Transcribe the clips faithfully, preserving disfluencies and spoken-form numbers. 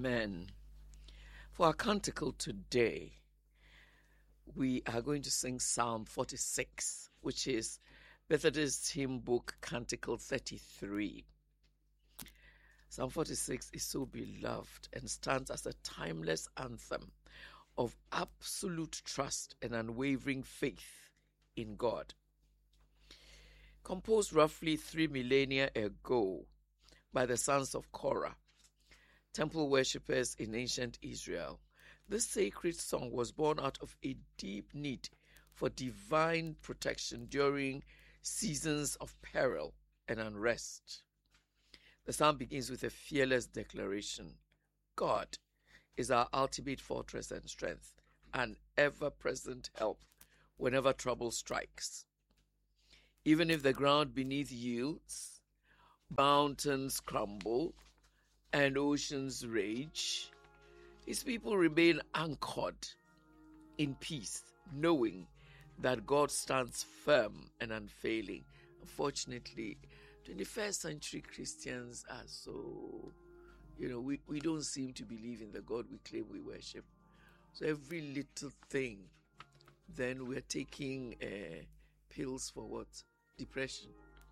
Amen. For our canticle today, we are going to sing Psalm forty-six, which is Methodist Hymn Book Canticle thirty-three. Psalm forty-six is so beloved and stands as a timeless anthem of absolute trust and unwavering faith in God. Composed roughly three millennia ago by the sons of Korah, temple worshippers in ancient Israel, this sacred song was born out of a deep need for divine protection during seasons of peril and unrest. The psalm begins with a fearless declaration: God is our ultimate fortress and strength, an ever-present help whenever trouble strikes. Even if the ground beneath yields, mountains crumble, and oceans rage, his people remain anchored in peace, knowing that God stands firm and unfailing. Unfortunately, twenty-first century Christians are so, you know, we, we don't seem to believe in the God we claim we worship. So every little thing, then we're taking uh, pills for what? Depression.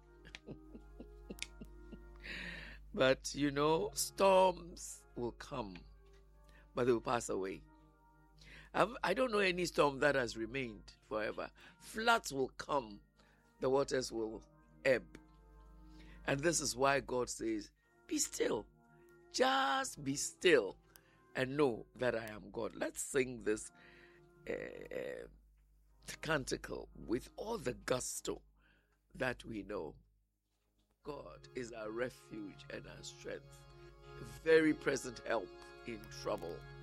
But, you know, storms will come, but they will pass away. I've, I don't know any storm that has remained forever. Floods will come, the waters will ebb. And this is why God says, be still. Just be still and know that I am God. Let's sing this uh, uh, canticle with all the gusto that we know. God is our refuge and our strength, a very present help in trouble.